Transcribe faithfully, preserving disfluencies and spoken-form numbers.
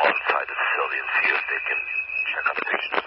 call inside the facility and see if they can check on the patient.